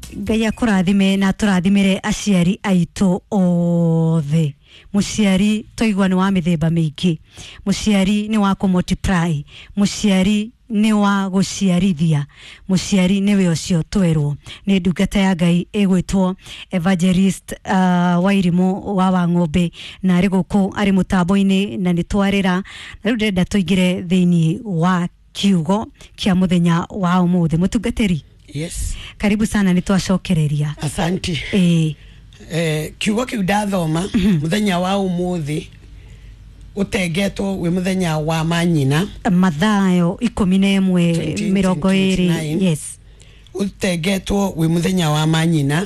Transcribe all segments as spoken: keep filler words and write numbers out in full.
Ngai akurathime na turathimire aciari aitu othe. Muciari toigwa ni wa mithemba mingi. Muciari ni wa ku multiply. Muciari ni wa guciarithia. Muciari ni we ucio twerwo ni ndungata ya Ngai egwitwo Evangelist uh, Wairimu wa Wang'ombe na ari guku ari mutambo-ini na ni twarira na riu ndenda tuingire thiini wa kiugo kia muthenya wa umuthi. Mutungatiri, yes, karibu sana, ni twacokereria. Asante. eh eh kiugo kiu ndathoma muthenya wa umuthi utegetwo we muthenya wa manyina Mathayo ikumi na ĩmwe mĩrongo ĩĩrĩ. Yes, utegetwo we muthenya wa manyina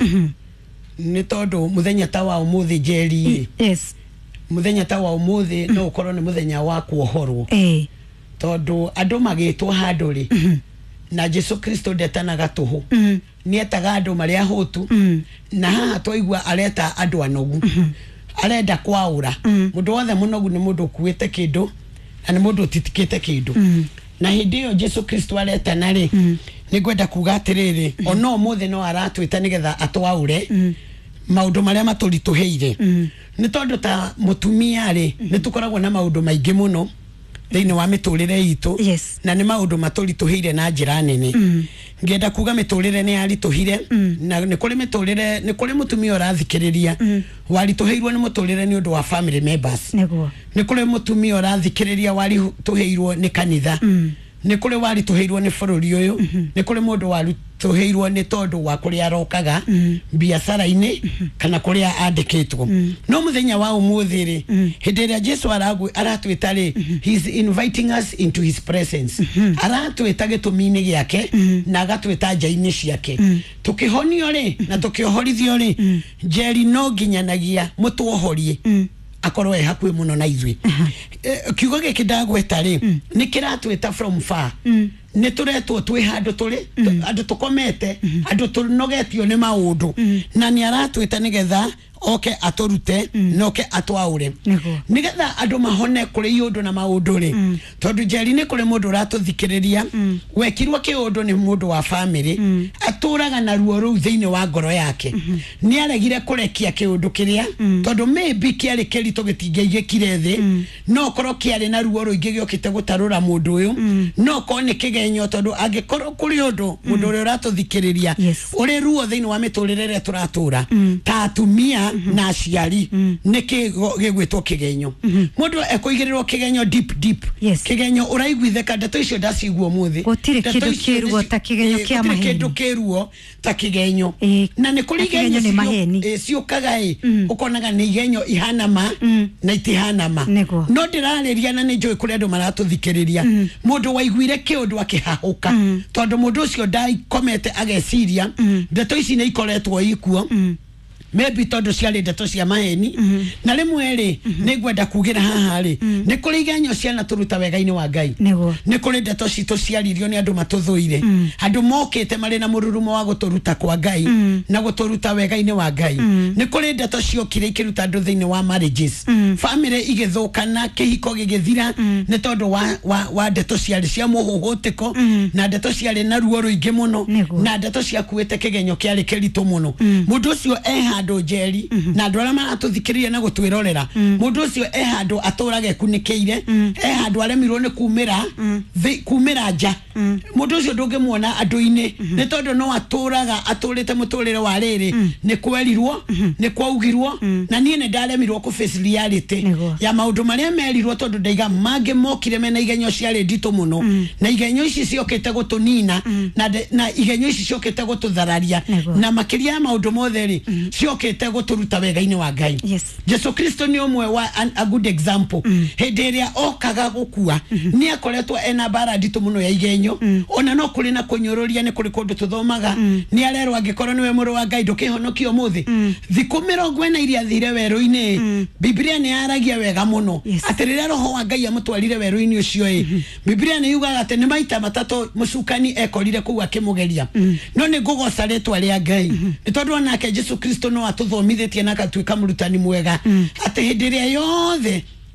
ni tondu muthenya ta wa umuthi jeri. Yes, muthenya ta wa umuthi no ukorwo ni muthenya wa kuohorwo eh tondu andu magitwo handu ri na Jesu Kristo ndetanaga tuhu ni etaga andu maria hutu na haha twaigua areta andu anogu arenda kwaura mundu wothe munogu ni mundu kuite kindu na ni mundu titikite kindu na hindi iyo Jesu Kristo aretana ri ni gwenda kuga atiriri ono muthe no aratwita nigetha atwaure maundu maria maturituheire ni tondu ta mutumia ri ni tukoragwo na maundu maingi muno thiini wa miturire itu. Yes, na ni maundu maturituheire na njira nene. mm. Ngenda kuga miturire ni arituhire mm. na ni kuri miturire ni kuri mutumia urathikiriria mm. warituheirwo ni muturire ni undu wa family members. Neguo. Ni kuri mutumia urathikiriria warituheirwo ni kanitha mm. ni kuri warituheirwo ni bururi uyu mm -hmm. ni kuri mundu warituheirwo ni tondu wa kuria arokaga mm. biacara-ini mm -hmm. kana kuria andikitwo mm. no muthenya wa umuthi ri mm. hindi ria Jesu aragu aratwita ri mm -hmm. he's inviting us into his presence. mm -hmm. aratwita gitumi-ini giake mm. na agatwita nja-ini ciake mm. tukihonio ri na tukiohorithio ri mm. jeri no nginyanagia mutuohorie mm. akorwo e hakwe muno na ithui. uh -huh. e, kiugo giki ndagweta ri mm. ni kiratwita from far mm. ni turetwo twi handu turi mm. andu tukomete mm. andu tunogetio ni maundu mm. na ni aratwita nigetha oke atorute mm. noke atwaure nigetha andu mahone kuri yundu na maundu ri mm. tondu jeri ni kuri mundu ratuthikiriria mm. wekirwo kiundu ni mundu wa family mm. aturaga na ruo ru thiini wa ngoro yake mm -hmm. ni aregire kurekia kiundu kiria mm. tondu maybe kiari kirito gitingeigikire thi mm. no korwo kiari na ruo ruingi giokite gutarura mundu uyu mm. no ko ni kigenyo tondu angikorwo kuri undu mundu uri ratuthikiriria uri ruo thiini wa miturire turatura mm. ta atumia mm -hmm. na aciari mm. niki gigwitwo kigenyo mm -hmm. mundu ekoigirirwo kigenyo deep deep. Yes. Kigenyo uraiguitheka ndeto icio ndaciguo muthi gutire kindu kiruo ta kigenyo kia maheni kindu kiruo ta kigenyo e, na ni kuri kigenyo ni maheni e, ciukaga e mm. ukonaga ni igenyo ihana ma mm. na itihana ma Nego. no ndirariria na ni njui kuri andu maratuthikiriria mm. mundu waiguire kiundu akihahuka mm. tondu mundu ucio ndai komete ageciria mm. ndeto ici ni ikoretwo ikuo mm. maybe tondu ciari ndeto cia maheni mm -hmm. na rimwe ri mm -hmm. ni gwenda kugira haha ri mm -hmm. ni kuri igenyo ciana turuta wega-ini wa Ngai ni kuri ndeto citu ciaririo ni andu matuthuire mm -hmm. andu mokite mari na mururumo wa guturuta kwa Ngai mm -hmm. na guturuta wega-ini wa Ngai mm -hmm. ni kuri ndeto ciokire ikiruta andu thiini wa marriages mm -hmm. family igithukana kihiko gigithira mm -hmm. ni tondu wa wa, wa ndeto ciari cia muhuhutiko mm -hmm. na ndeto ciari na ruo ruingi muno na ndeto cia kuite kigenyo kiari kirito muno mm -hmm. mundu ucio eha andu jeri mm -hmm. na andu aria maratuthikiria na gutwirorera mm -hmm. mundu ucio e handu aturage kunikiire mm -hmm. e handu aremirwo ni kumira mm -hmm. kumira nja mm -hmm. mundu ucio ndungimuona andu-ini mm -hmm. ni tondu no aturaga aturite muturire wa riri mm -hmm. ni kwerirwo mm -hmm. ni kwaugirwo mm -hmm. na nie ni ndaremirwo ku face reality Nego. ya maundu maria merirwo tondu ndaiga mange mokire mena igenyo ciari ndito muno mm -hmm. na igenyo ici ciokite gutunina mm -hmm. na de, na igenyo ici ciokite gututhararia Nego. na makiria maundu mothe ri mm -hmm. ciokite guturuta wega-ini wa Ngai. Yes. Jesu Kristo ni umwe wa an, a good example mm. hindi iria okaga gukua mm -hmm. ni akoretwo ena bara ndito muno ya igenyo mm. ona no kuri na kunyururia ni kuri kundu tuthomaga mm. ni arerwo angikorwo niwe muru wa Ngai ndukihonokio muthi mm. thiku mirongo ina iria thire weru-ini mm. Biblia ni aragia wega muno yes. atirira roho wa Ngai amutwarire weru-ini ucio e mm -hmm. Biblia ni yugaga ati ni maita matatu mucukani ekorire kuu akimugeria mm. no ni ngugoca ritwa ria Ngai mm -hmm. ni tondu onake Jesu Kristo no atuthomithitie na akatuika murutani mwega mm. ati hindi iria yothe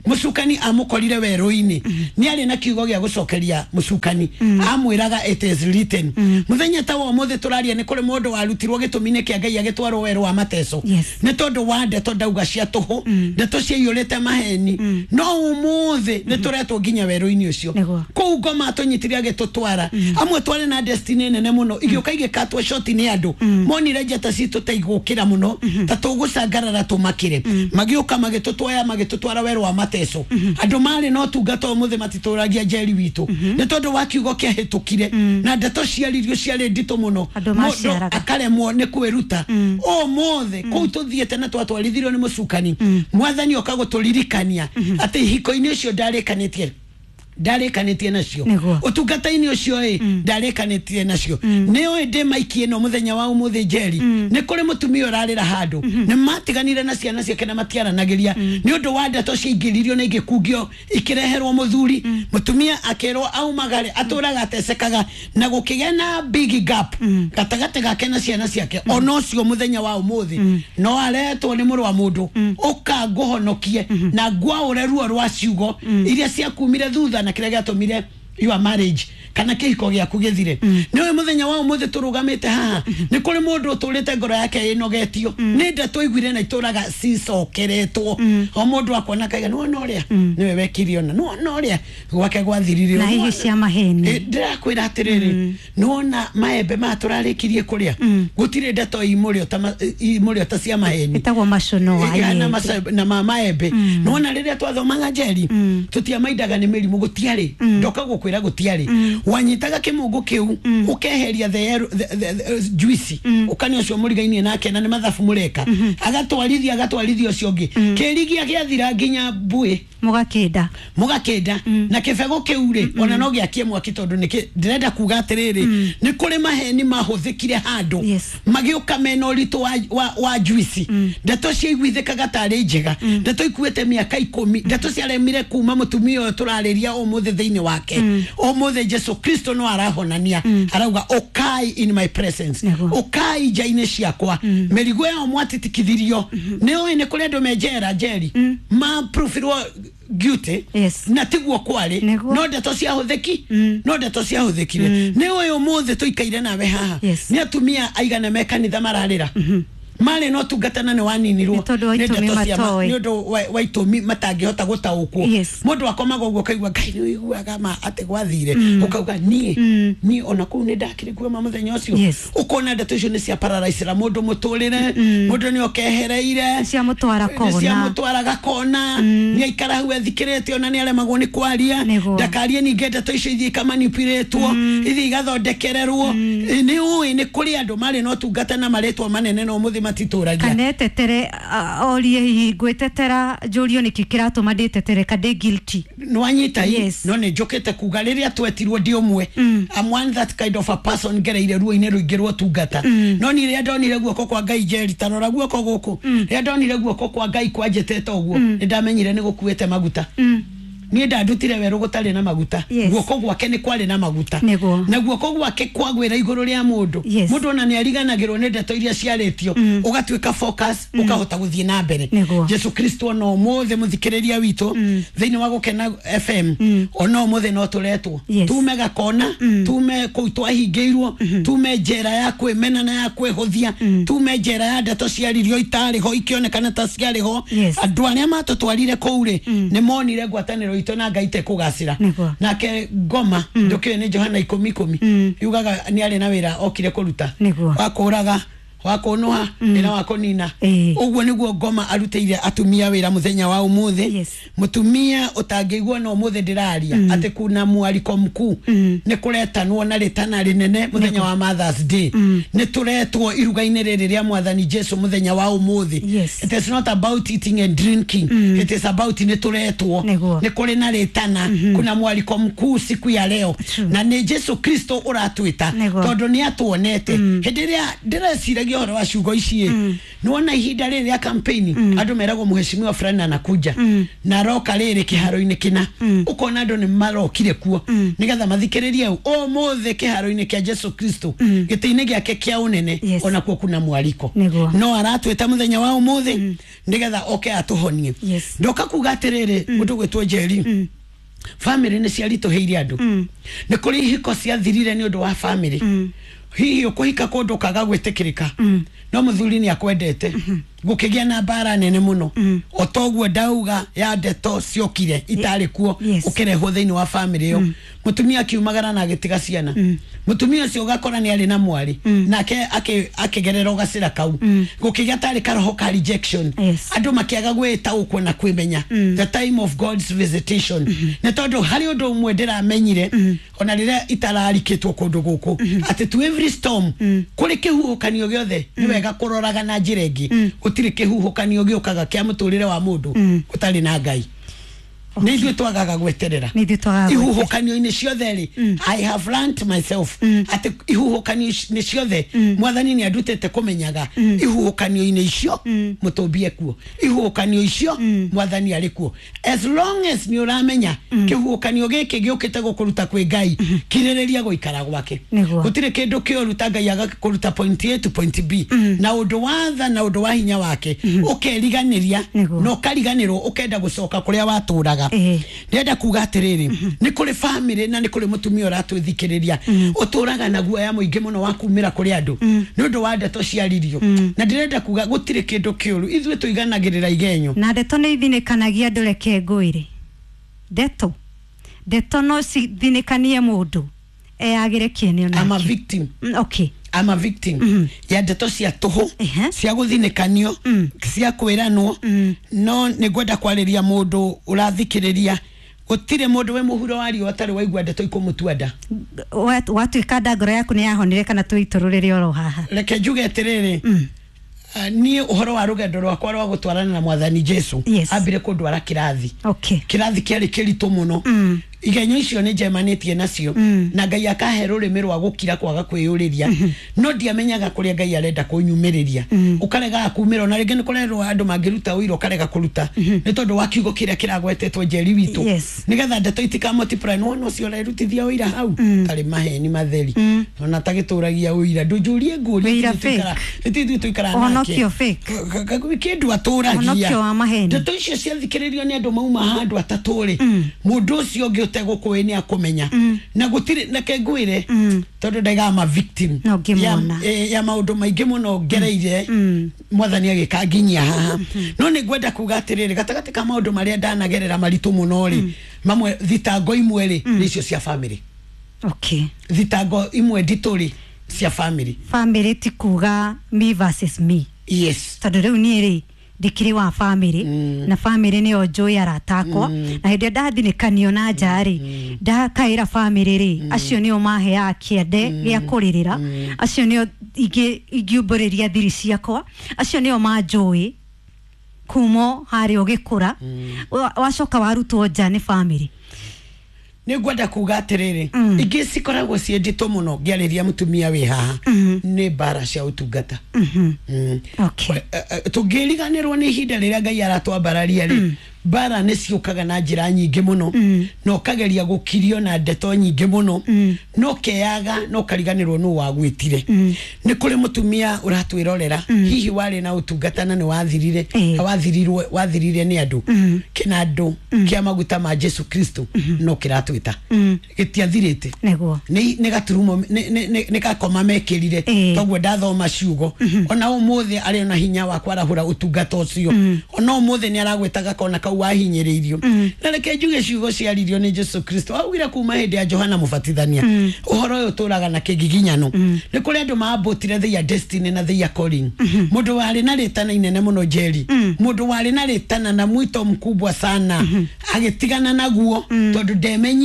musukani amukorire weroini ni ari na kiugo gya gucokeria musukani amwiraga it is written muthenya tawo muthe turaria ni kuri mundu warutirwo gitumine kia Ngai agitwarwo weru wa mateso ni tondu wa ndeto ndauga cia tuhu ndeto cia yurite maheni no umuthe ni turetwo nginya weru-ini ucio kou Ngoma tunyitiria gitutwara amwe tware na destiny nene muno igioka igikatwa shoti ni andu monire njata citu taigukira muno ta tugucangarara tumakire magioka magitutwaya magitutwara weru wa mateso andu mari no tungato muthe matituragia jeri witu ni tondu wa kiugo kia hitukire na ndeto ciaririo ciari ndito muno mundu akaremwo ni kwiruta o mothe kou tuthiete na twatwarithirio ni musukani mwathani okaguturirikania ati hiko-ini ucio ndarikanitie ndarikanitie nacio utungata-ini ucio e ndarikanitie nacio ni oe ndi maikie no muthenya wa umuthi jeri ni kuri mutumia urarira handu ni matiganire na ciana ciake na matiaranagiria ni undu wa ndeto ciingiririo na igikungio ikireherwo muthuri mutumia akerwo aumagare aturaga atesekaga na gukigia na big gap gatagate gake na ciana ciake ono ucio muthenya wa umuthi no aretwo ni muru wa mundu uka nguhonokie na ngwaure ruo rwa ciugo iria ciakumire thutha na kire gatomire your marriage kana kihiko gyaku githire niwe muthenya wa umuthi turugamite haha ni kuri mundu uturite ngoro yake inogetio ni ndeto igwire na ituraga cicokeretwo o mundu akona kaiga no no ria niwe wekirio na no no ria gwake gwathiririo na hihi cia maheni ndirakwira atiriri nona maembe maturarikirie kuria gutire ndeto imurio ta imurio ta cia maheni itagwo macono wa na na maembe nona riria twathomaga jeri tutia maidaga ni mirimu gutiari ndoka gukwira gutiari wanyitaga kimungu kiu ukeheria the juice ukani ucio murigaini nake na ni mathafu mureka agatwarithia agatwarithia ucio ngi kirigia giathira nginya mbui mugakenda mugakenda na kibego kiure ona no giakie mwaki tondu ni ndirenda kuga atiriri ni kuri maheni mahuthikire handu magioka mena uritu wa wa juice ndeto cia igwithikaga tari njega ndeto ikuete miaka ikumi ndeto cia remire kuma mutumia turariria o muthe thiini wake o muthe Jesu Kristo no arahonania arauga okai in my presence okai jaine ciakwa merigo ya mwatitikithirio neo ine kuri andu mejera jeri ma profirwo guilty na tiguo kwari no ndeto cia hutheki no ndeto cia huthekire ni uyu muthe tuikaire nawe haha ni atumia aigana me kanitha mararira male no tungatana ne waninirwo ni ndu wa itumi matangihota gutaukwo mundu akomaga uguo kaigwa Ngai ni iguaga ma ate gwathire ukauga nie ni ona ku ni ndakire kuwa muthenya ucio ukona ndeto icio ni cia paralyze mundu muturire mundu ni okehereire cia mutwara kona cia mutwara gakona ni aikara hu ethikirete ona ni alemagwo ni kwaria ndakarie ni ngenda to icio ithika manipulatwo ithi igathondekererwo ni ui ni kuri andu mali no tungatana maretwa manene no muthi matituragia kanetetere orie hihi ngwetetera njurio niki kiratuma nditetere kade guilty no anyita no ne jokete kuga riria twetirwo ndi umwe I'm one that kind of a person gereire ruo-ine ruingirwo tungata no ni ria ndonire guoko kwa Ngai jeri tarora guoko guku ria ndonire guoko kwa Ngai kwanjetete uguo ni ndamenyire ni gukuete maguta ni ndandutire weru gutari na maguta guoko gwake ni kwari na maguta na guoko gwake kwagwira iguru ria mundu mundu ona ni ariganagirwo ni ndeto iria ciaretio ugatwika focus ukahota guthie na mbere Jesu Kristo no mothe muthikiriria witu thiini wa gukena F M ono mothe no turetwo tume gakona tume kuitwa hingeirwo tume njera ya kwimena na ya kwihuthia tume njera ya ndeto ciaririo itari ho ikionekana ta ciari ho andu aria matutwarire kuure ni monire ngwataniro ito na Ngai te kugacira nake Ngoma ndukiwe ni Johana ikumi ikumi yugaga ni ari na wira okire kuruta wakuraga wakonoha ina wakonina uguo niguo Ngoma arutire atumia wira muthenya wa umuthi mutumia utangigwa no muthe ndiraria ate kuna mwaliko mkuu ni kuretanwo na ritana rinene muthenya wa Mother's Day ni turetwo iruga-ine riri ria mwathani Jesu muthenya wa umuthi it is not about eating and drinking it is about ni turetwo ni kuri na ritana kuna mwaliko mkuu siku ya leo na ni Jesu Kristo uratwita tondu ni atuonete hindiria ndireciragia njoragia horo wa ciugo ici mm. Nuona ihinda riri ya campaign mm. Andu meragwo muheshimiwa fulani anakuja mm. Na roka riri kiharo-ini kina mm. Ukona andu ni marokire kuo mm. Nigetha mathikiririe o mothe kiharo-ini kia Jesu Kristo mm. Giti-ini giake kia unene yes. Ona kuo kuna mwaliko Negua. No aratwita muthenya wa umuthi mm. Nigetha oke atuhonie yes. Ndoka kuga atiriri mundu mm. gwitwo Njeri mm. Family ni ciarituheire andu mm. Ni kuri hiko ciathirire ni undu wa family mm. Hihi ukuhika kundu kaga gwitikirika mm. No muthuri ni akwendete mm -hmm. Gukigia na bara nene muno mm. Otoguo ndauga ya ndeto ciokire itari kuo yes. Ukireho thiini wa family yo mm. Mutumia kiumagara na agitiga ciana mm. Mutumia ucio ugakora ni ari na mwari mm. Nake akigerera ugacira kau mm. Gukigia tari karoho ka rejection yes. Andu makiaga gwita ukwo na kwimenya mm. The time of God's visitation mm -hmm. Ne tondu hari undu umwe ndiramenyire mm. Ona rire itararikitwo kundu guku mm -hmm. Ati to every storm mm. Kuri kihuhukanio giothe mm. Ni wega kuroraga na njira ingi mm. Utiri kihuhukanio giokaga kia muturire wa mundu mm. Utari na Ngai okay. Nithu twagaga gweterera ihuhukanio ini ciothe ri mm. I have learned myself mm. Ati ihuhukanio ni ciothe mm. Mwathani ni adutete kumenyaga mm. Ihuhukanio ini icio mm. Mutobie kuo ihuhukanio icio mm. Mwathani ari kuo as long as ni uramenya mm. Kihuhukanio giki giukite gukuruta kwi Ngai mm. Kirereria guikara gwake gutire kindu kioruta Ngai agakuruta point A to point B mm. Na undu watha na undu wa hinya wake mm. Ukeriganiria no kariganirwo ukenda gucoka kuria waturaga eh. Ndenda kuga atiriri mm -hmm. Ni kuri family na ni kuri mutumia uratwithikiriria mm -hmm. Uturaga na guoya muingi muno wa kumira kuri andu mm -hmm. Ni undu wa ndeto ciaririo mm -hmm. Na ndirenda kuga gutire kindu kiuru ithuĩ tuiganagirira igenyo na ndeto ni ithinikanagia andu reke ngwire ndeto ndeto no cithinikanie mundu eyagire kienio nake I'm a victim mm, okay I'm a victim mm -hmm. Ya ndeto cia tuhu uh -huh. Cia guthinikanio mm. Cia kwiranwo mm. No nigwenda kwariria mundu urathikiriria gutire mundu we muhuro wari otari waigua ndeto ikumutuenda watu ikada ngoro yaku ni yahonire kana tuitururire oro haha reke njuge atiriri mm. Uh, ni uhoro wa rugendo rwakwa rwa gutwarana na Mwathani Jesu yes. Ambire kundwara kirathi okay. Kirathi kiari kiritu muno mm. Igenyo icio ni njemanitie nacio mm. Na Ngai akahe rurimi rwa gukira kwaga kwiyuriria mm -hmm. No ndiamenyaga kuria Ngai arenda kunyumiriria mm. Ukarega kumira na rege nikorerwo andu mangiruta uiro ukarega kuruta mm -hmm. Ni tondu wa kiugo kiria kiragwetetwo Njeri witu yes. Nigetha ndeto itika multiply no no cio rerutithia uira hau mm. Tari maheni matheri mm. Ona tagituragia uira ndujurie nguri itithu tuikara na onokio fake kindu aturagia onokio wa maheni ndeto icio ciathikiririo ni andu mauma handu ataturi mm. Mundu ucio ngiote gukueni akumenya mm. Na gutire na kengwire mm. Tondu ndaiga ma victim no, ya, e, ya maundu maingi muno ngereire mm. Mwathani agikanginyia haha mm -hmm. No ni gwenda kuga atiriri gatagati ka maundu maria ndanagerera maritu muno ri mm. Mamwe thitango imwe ri mm. Nicio cia family okay. Thitango imwe ndituri cia family family ti kuga me versus me yes. Tondu riu ni ri dikiri wa family mm. Na family ni ojoy aratakwa mm. Na hinde ndathinikanio na njari mm. Ndakaira family ri mm. Acio ni o mahe ya kiende mm. Gia kuririra mm. Acio ni o igi igiumburiria thiri ciakwa acio ni o majoy kumo hari ogikura mm. Wacoka warutwo nja ni family ni gwenda kuga atiriri mm. Ingi cikoragwo ciendito muno ngiariria mutumia wi haha mm -hmm. Ni bara cia utungata mm -hmm. mm. Okay. Uh, uh, tungiriganirwo ni ihinda riria Ngai aratwambararia ri mm. Bara ni ciukaga na njira nyingi muno mm. No kageria gukirio na ndeto nyingi muno mm. No keyaga no kariganirwo no wagwitire mm. Ni kuri mutumia uratwirorera mm. Hihi wari na utungata na ni wathirire mm. Wathirirwe wathirire ni andu mm. Kina andu mm. Kia maguta ma Jesu Kristo mm -hmm. No kiratwita mm. Gitiathirite nego ni ni gaturumo ni ni, ni gakoma mekirire e. Togwe ndathoma ciugo mm -hmm. Ona umuthi ari na hinya wa kwarahura utungata ucio mm. Ona umuthi ni aragwetaga kona kau wahinyiririo mm. Na reke njuge ciugo ciaririo ni Jesu Kristo augire kuma hindi ya Johana Mubatithania mm. Uhoro uyu turaga na kigiginyano mm. Ni kuri andu maabotire their destiny na their calling mm -hmm. Mundu wari na ritana inene muno Njeri mm. Mundu wari na ritana na mwito mkubwa sana mm -hmm. Agitigana naguo mm. Tondu ndemenyire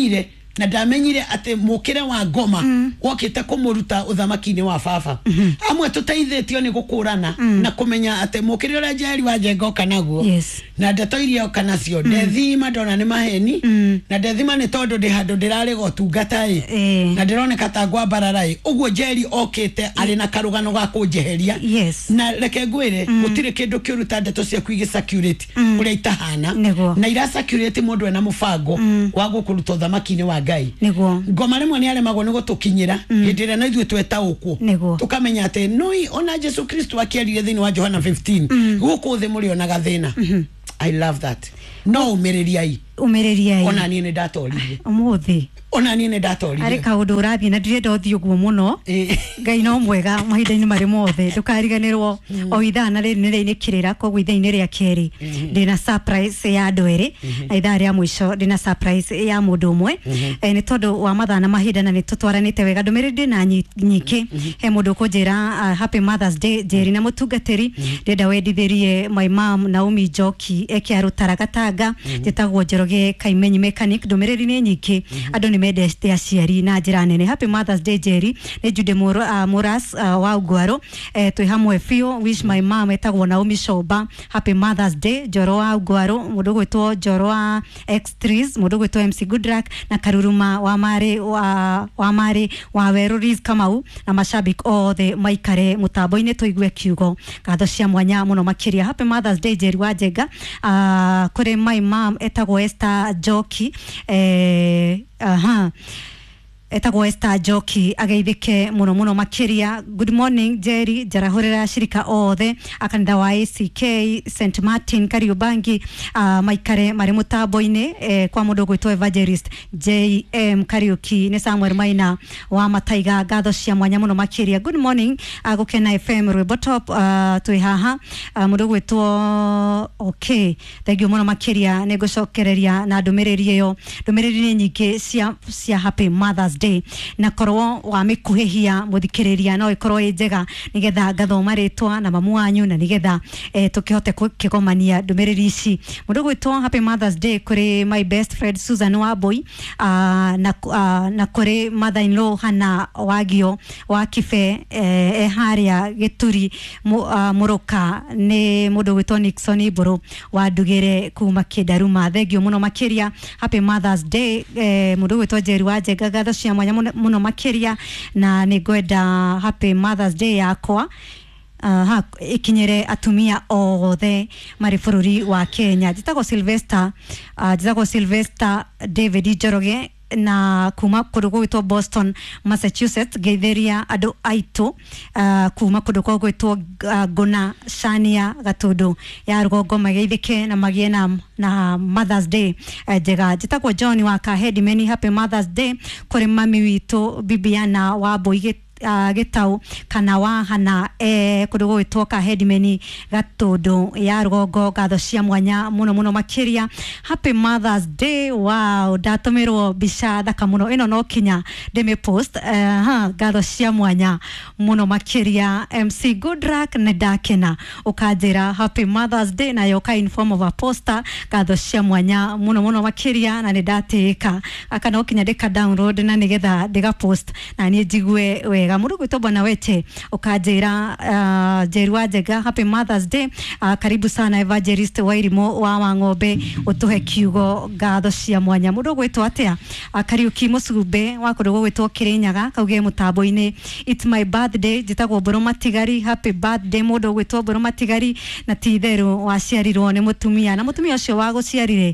na ndamenyire ate mukire wa ngoma mm. wokite kumuruta uthamaki-ini wa baba mm -hmm. amwe tuteithitio ni gukurana mm. na kumenya ate mukire ura Njeri wa Njenga kanaguo yes. na ndeto iria kanacio mm. ndethima ndona ni maheni mm. na ndethima ni tondu ndi handu ndirari gotungata i e. na ndironeka ta ngwambararai uguo Njeri okite ari na karugano ga kunjeheria yes. na reke ngwire mm. gutire kindu kiuruta ndeto cia kuigi security mm. uria itahana Nego. na ira security mundu ena mubango mm. wa gukuruta uthamaki-ini wa Ngai Nego. ngoma rimwe ni aremagwo ni gutukinyira mm. hindira na ithuĩ tweta uku tukamenya ate noi ona Jesu Kristo akiarire thini wa Johana fifteen mm. guku thi muri ona gathina mm -hmm. I love that no umiririai umiririai ona ni ni datorire umuthi ona ni ni datorire ari kaundu urathi na ndirenda uthio guo muno Ngai no mwega mahinda-ini mari mothe tukariganirwo mm. o ithana riri ni riinikirira koguo itha-ini ria keri mm -hmm. ndina surprise ya andu eri mm -hmm. itha ria mwisho ndina surprise ya mundu umwe mm -hmm. e, ni tondu wa mathana mahinda na ni tutwaranite wega ndumiriri ndina nyiki mm -hmm. he mundu kunjira uh, happy Mother's Day Njeri na mutungatiri mm -hmm. ndenda wendithirie my mom Naomi Njoki eke arutara gatanga njitagwo mm -hmm. Njoroge Kaimenyi mechanic ndumiriri ni nyiki mm -hmm. andu ni mendete aciari na njira nene happy Mother's Day Njeri ni Jude Mur, uh, Muras uh, wa Ugwaro eh, twi hamwe fio wish my mom etagwo Naomi Shoba happy Mother's Day Njoro wa Ugwaro mundu gwitwo Njoro wa X-Trees mundu gwitwo M C Goodluck na Karuruma wa Mari wa, wa Mari wa Weruris Kamau na mashabik othe maikare mutambo-ini tuigue kiugo ngatho cia mwanya muno makiria happy Mother's Day Njeri wa Njenga uh, kuri my mom etagwo Esther Njoki eh aha etagwo Esther Njoki ageithike muno muno makiria good morning Njeri njarahurira shirika othe akanitha wa A C K Saint Martin Kariubangi uh, maikare mari mutambo-ini eh, kwa mundu gwitwo Evangelist J M Kariuki ni Samuel Maina wa Mataiga ngatho cia mwanya muno makiria good morning uh, gukena F M Rwibotop uh, twi haha uh, mundu gwitwo okay thank you muno makiria ni gucokereria na ndumiriri iyo ndumiriri ni nyingi cia cia happy Mother's Day na korwo wa mikuhihia muthikiriria no ikorwo i njega nigetha ngathoma ritwa na mamu wanyu na nigetha eh, tukihote kigomania ndumiriri ici mundu gwitwo happy Mother's Day kuri my best friend Susan Wambui uh, na uh, na kuri mother in law Hana Wagio wa Kibe eh, eh, haria Gituri mu, uh, muruka ni mundu gwitwo Nixon Iburu wa Ndugire kuma Kidaruma thank you muno makiria happy Mother's Day eh, mundu gwitwo Njeri wa Njenga ngatho cia mwanya muno makiria na ni gwenda happy Mother's Day yakwa uh, ha ikinyere atumia othe mari bururi wa Kenya jitagwo Sylvester uh, jitagwo Sylvester David Njoroge na kuma kundu gwitwo Boston Massachusetts getheria andu aitu uh, kuma kundu gwitwo uh, Guna Shania Gatundu ya rugongo mageithike na magie na na Mother's Day njega uh, jitagwo John wa Kahedi many happy Mother's Day kuri mami witu Bibiana wa Boige uh, Gitau kana wa Hana eh kundu gwitwo Kahedimeni Gatundu ya rugongo ngatho cia mwanya muno muno makiria happy Mother's Day wow datumirwo bica thaka muno ino no kinya ndeme post uh, ha ngatho cia mwanya muno makiria M C Goodluck na dakena ukanjira happy Mother's Day na yoka in form of a poster ngatho cia mwanya muno muno makiria na ni ndatika akana ukinya ndika download na nigetha ndiga post na ni jigue wega mundu gwitwo bwana wete ukanjira uh, Njeri wa Njenga happy Mother's Day uh, karibu sana Evangelist Wairimo wa Wang'ombe utuhe kiugo ngatho cia mwanya mundu gwitwo atia uh, Kariuki Mucumbe wa kundu gwitwo Kirinyaga kauge mutambo-ini it's my birthday jitagwo Mburu Matigari happy birthday mundu gwitwo Mburu Matigari na titheru waciarirwo ni mutumia na mutumia ucio wa guciarire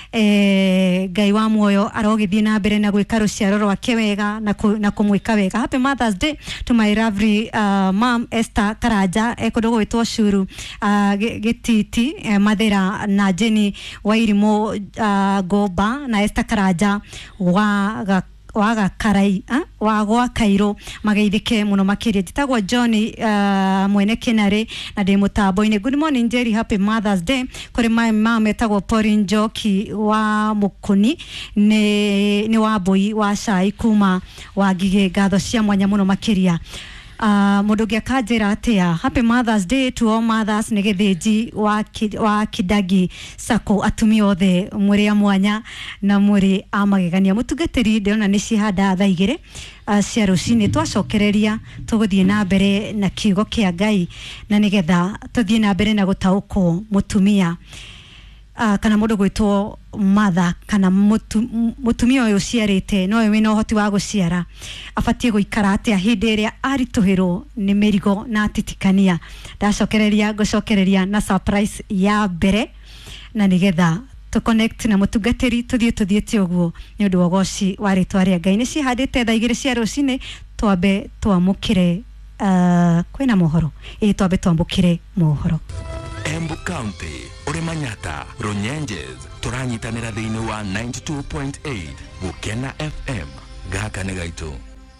eh Ngai wa muoyo arogithie na mbere na gwika ruciaro rwake wega na ku, na kumwika wega happy Mother's Day to my lovely uh, mom Esther Karanja ekundu gwitwo Shuru uh, Gititi eh, Mathira na Jenny Wairimo uh, Goba na Esther Karanja wa ga, waga karai ah wagwa Kairo mageithike muno makiria jitagwo John uh, mwene Kenare na de mutambo-ini good morning Njeri happy Mother's Day kuri my mom etagwo Pauline Njoki wa Mukuni ni ni wa Boi wa Cai kuma wa Gige ngatho cia mwanya muno makiria uh, mundu ngiakanjira atia happy Mother's Day to all mothers nigethinji wa ki, wa Kidagi Sako atumia othe muri a mwanya na muri a magegania mutungatiri ndirona ni cihanda thaa igiri uh, cia rucini twacokereria tuguthie na mbere na kiugo kia Ngai na nigetha tuthie na mbere na gutauko mutumia Uh, kana mundu gwitwo mother kana mutu, mutumia uyu ciarite no we no hoti wa guciara afatie guikara atia hindi iria arituhirwo ni mirigo na titikania ndacokereria gucokereria na surprise ya mbere na nigetha to connect na mutungatiri tuthie tuthiete uguo ni undu wa goci wa ritwa ria Ngai ni cihandite thaa igiri cia rucini twambe twamukire uh, kwina mohoro ii twambe twambukire mohoro. Embu County, Oremanyata, Ronyenjes, turanyitanira thiini wa ninety-two point eight Bukena F M, gaka nĩ gaitũ.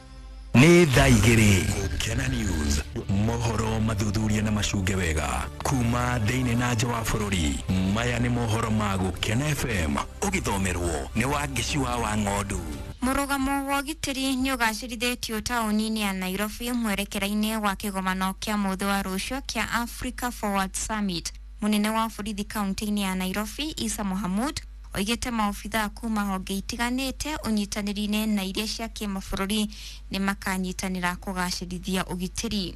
Nĩ thaa igĩrĩ Bukena News, mohoro mathuthuria na macunge wega kuma thĩinĩ na nja wa bũrũri. Maya nĩ mohoro ma Bukena F M, ũgithomerwo nĩ Wangeci wa Wang'ondu. Murugamo wa gitiri ni ugacirithĩtio taũni-inĩ ya Nairobi mwerekera-inĩ wa kĩgomano kĩa mũthĩ wa rũciũ kĩa Africa Forward Summit. Munene wa borithi kaunti-inĩ ya Nairobi Isa Mohamud oigĩte maobitha kuma honge itiganĩte ũnyitanĩri-inĩ na iria cia kĩmabũrũri nĩ makanyitanĩra kũgacĩrithia ũgitĩri.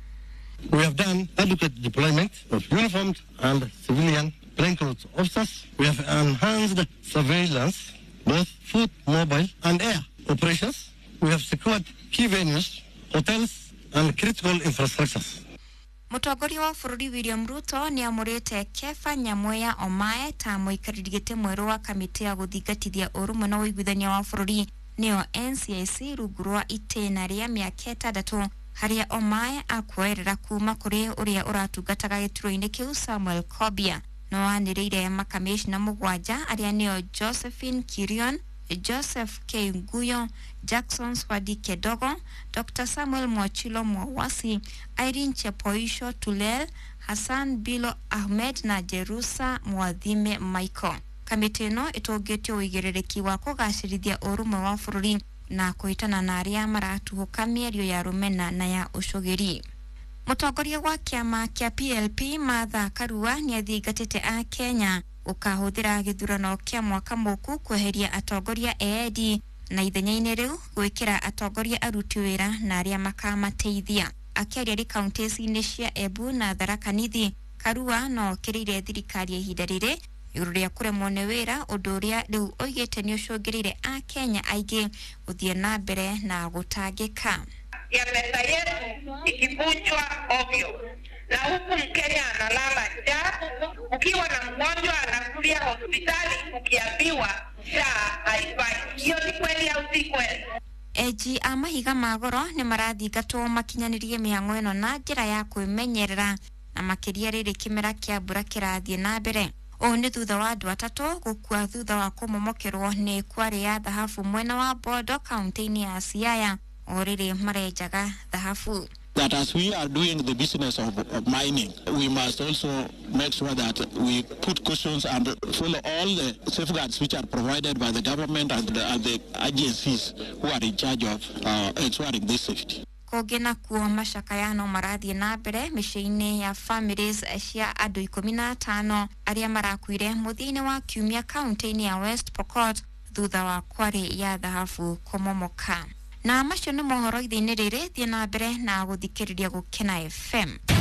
We have done adequate deployment of uniformed and civilian plainclothes officers. We have enhanced surveillance, both foot, mobile, and air operations. We have secured key venues, hotels, and critical infrastructures. Mũtongoria wa bũrũri William Ruto ni amũrĩte Kefa Nyamweya Omae ta mũikarĩri gĩtĩ mwerũ wa kamĩtĩ ya gũthingatithia ũrũmwe na ũiguithania wa bũrũri nĩyo N C I C rungu rwa itĩna rĩa mĩaka ĩtandatũ harĩa Omae akuoerera kuma kũrĩ ũrĩa ũratungataga gĩturwa-inĩ kĩu Samuel Kobia. No anĩrĩire makamĩcina mũgwanja arĩa nĩo Josephine Kirion, Joseph K. Nguyo, Jackson Swadi Kedogo, Doctor Samuel Mwachilo Mwawasi, Irene Chepoisho Tulel, Hassan Bilo Ahmed na Jerusa Mwathime Michael. Kamĩtĩ ĩno ĩtũngĩtio ũigĩrĩrĩki wa kũgacĩrithia ũrũmwe wa bũrũri na kũhĩtana na arĩa maratuhũka mĩario ya rũmena na ya ũcũgĩri. Mũtongoria wa kĩama kĩa P L P Martha Karua ni athingatĩte a Kenya ukahũthĩra gĩthurano kĩa mwaka mũku kweheria atongoria eedi na ithenya-inĩ rĩu gwĩkĩra atongoria aruti wĩra na arĩa makamateithia. Akĩaria rĩ kaunti-inĩ cia Embu na Tharaka Nithi, Karua no kĩrĩire thirikari ya ihinda rĩrĩ igũrũ rĩa kũremwo nĩ wĩra, ũndũ ũrĩa rĩu oigĩte nĩ ũcũngĩrĩire a Kenya aingĩ gũthiĩ na mbere na gũtangĩka. Ya pesa yetu ikivunjwa ovyo na huku Mkenya analala njaa, ukiwa na mgonjwa anakulia hospitali ukiambiwa sha haifai. Hiyo ni kweli au si kweli? Eji a mahiga magoro nĩ marathingatwo makinyanĩrie mĩhang'o ĩno na njĩra ya kwĩmenyerera na makĩria rĩrĩ kĩmera kĩa mbura kĩrathiĩ na mbere. O nĩ thutha wa andũ atatũ gũkua thutha wa kũmomokerwo nĩ kwarĩ ya thahabu mwena wa Bondo kaunti-inĩ ya Siaya o rĩrĩ marenjaga thahabu. That as we are doing the business of, of mining, we must also make sure that we put cautions and follow all the safeguards which are provided by the government and the, and the agencies who are in charge of uh, ensuring this safety. Kũngĩ nakuo macakayano marathiĩ na mbere mĩciĩ-inĩ ya families cia andũ ikũmi na atano arĩa marakuire mũthia-inĩ wa kiumia kaunti-inĩ ya West Pokot thutha wa kwarĩ ya thahabu kũmomoka. Na macio nĩ mohoro ithenya rĩrĩ thiĩ na mbere na gũthikĩrĩria Gũkena F M.